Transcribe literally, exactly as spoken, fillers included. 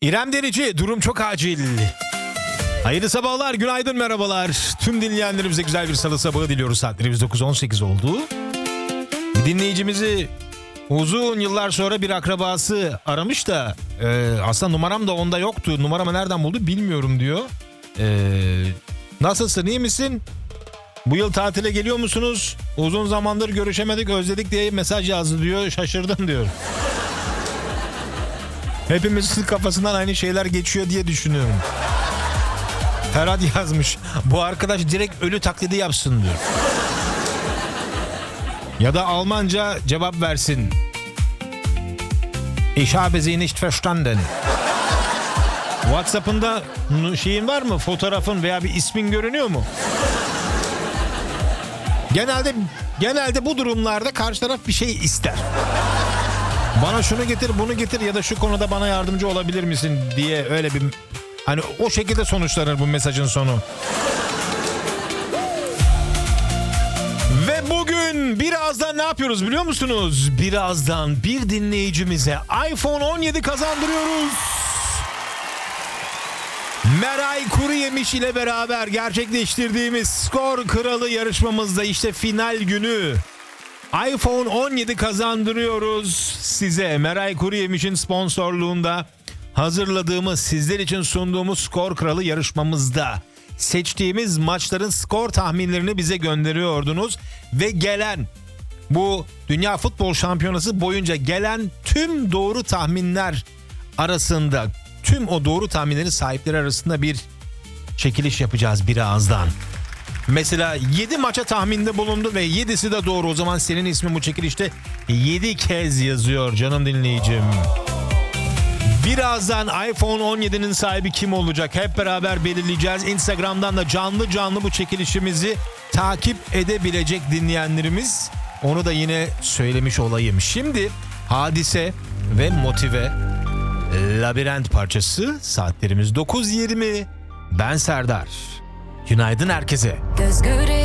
İrem Derici, durum çok acil. Hayırlı sabahlar, günaydın, merhabalar. Tüm dinleyenlerimize güzel bir salı sabahı diliyoruz. Saatlerimiz dokuz on sekiz oldu. Bir dinleyicimizi uzun yıllar sonra bir akrabası aramış da e, aslında numaram da onda yoktu. Numaramı nereden buldu bilmiyorum diyor. E, nasılsın, iyi misin? Bu yıl tatile geliyor musunuz? Uzun zamandır görüşemedik, özledik diye mesaj yazdı diyor. Şaşırdım diyor. Hepimizin kafasından aynı şeyler geçiyor diye düşünüyorum. Ferhat yazmış. Bu arkadaş direkt ölü taklidi yapsın diyor. Ya da Almanca cevap versin. Ich habe Sie nicht verstanden. WhatsApp'ında şeyin var mı? Fotoğrafın veya bir ismin görünüyor mu? Genelde genelde bu durumlarda karşı taraf bir şey ister. Bana şunu getir, bunu getir ya da şu konuda bana yardımcı olabilir misin diye öyle bir... Hani o şekilde sonuçlanır bu mesajın sonu. Ve bugün birazdan ne yapıyoruz biliyor musunuz? Birazdan bir dinleyicimize iPhone on yedi kazandırıyoruz. Meray Kuruyemiş ile beraber gerçekleştirdiğimiz Skor Kralı yarışmamızda işte final günü. iPhone on yedi kazandırıyoruz size. Meray Kuruyemiş'in sponsorluğunda hazırladığımız, sizler için sunduğumuz Skor Kralı yarışmamızda seçtiğimiz maçların skor tahminlerini bize gönderiyordunuz ve gelen bu Dünya Futbol Şampiyonası boyunca gelen tüm doğru tahminler arasında, tüm o doğru tahminlerin sahipleri arasında bir çekiliş yapacağız birazdan. Mesela yedi maça tahminde bulundu ve yedisi de doğru. O zaman senin ismin bu çekilişte yedi kez yazıyor canım dinleyicim. Birazdan iPhone on yedinin sahibi kim olacak? Hep beraber belirleyeceğiz. Instagram'dan da canlı canlı bu çekilişimizi takip edebilecek dinleyenlerimiz. Onu da yine söylemiş olayım. Şimdi Hadise ve Motive Labirent parçası. Saatlerimiz dokuz yirmi. Ben Serdar. Günaydın herkese.